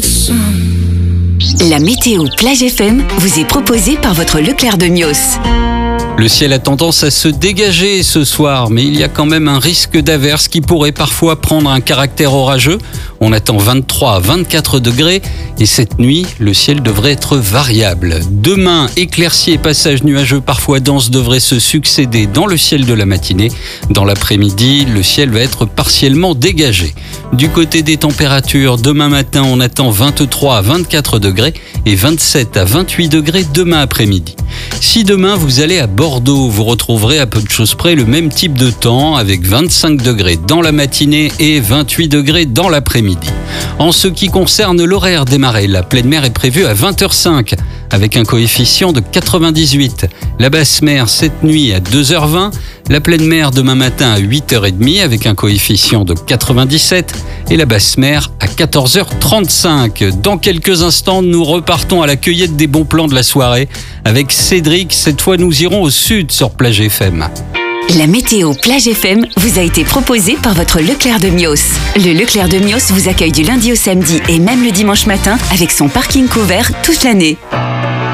La météo Plage FM vous est proposée par votre Leclerc de Mios. Le ciel a tendance à se dégager ce soir, mais il y a quand même un risque d'averse qui pourrait parfois prendre un caractère orageux. On attend 23 à 24 degrés et cette nuit, le ciel devrait être variable. Demain, éclaircies et passages nuageux parfois denses devraient se succéder dans le ciel de la matinée. Dans l'après-midi, le ciel va être partiellement dégagé. Du côté des températures, demain matin, on attend 23 à 24 degrés et 27 à 28 degrés demain après-midi. Si demain vous allez à Bordeaux, vous retrouverez à peu de choses près le même type de temps avec 25 degrés dans la matinée et 28 degrés dans l'après-midi. En ce qui concerne l'horaire des marées, la pleine mer est prévue à 20h05 avec un coefficient de 98. La basse mer cette nuit à 2h20, la pleine mer demain matin à 8h30 avec un coefficient de 97 et la basse mer à 14h35. Dans quelques instants, nous repartons à la cueillette des bons plans de la soirée avec Cédric. Cette fois, nous irons au sud sur Plage FM. La météo Plage FM vous a été proposée par votre Leclerc de Mios. Le Leclerc de Mios vous accueille du lundi au samedi et même le dimanche matin avec son parking couvert toute l'année.